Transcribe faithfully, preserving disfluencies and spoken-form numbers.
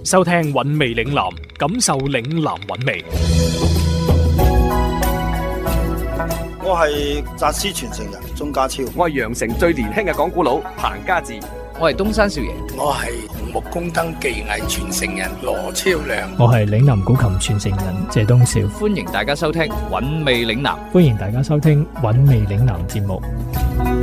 收聽韻味嶺南，感受嶺南韻味。 我係紮絲傳承人鍾家超， 我係羊城最年輕嘅講古佬彭家志， 我係東山少爺， 我係紅木工燈技藝傳承人羅超良， 我係嶺南古琴傳承人謝東少。 歡迎大家收聽韻味嶺南， 歡迎大家收聽韻味嶺南節目。